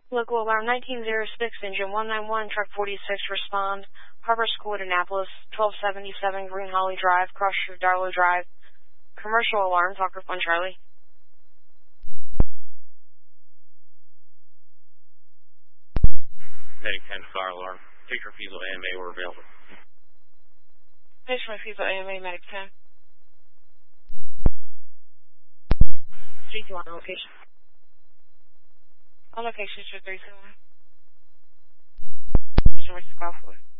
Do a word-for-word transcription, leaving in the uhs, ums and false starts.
Local alarm nineteen oh six, engine one nine one, truck forty-six, respond. Harbor School at Annapolis, twelve seventy-seven Green Holly Drive, Cross Street, Darlow Drive. Commercial alarm, Talker one Charlie. Medic ten, fire alarm. Take refusal A M A were available. Patient refusal A M A, Medic ten. three two one location. On location, three two one. Patient request call for.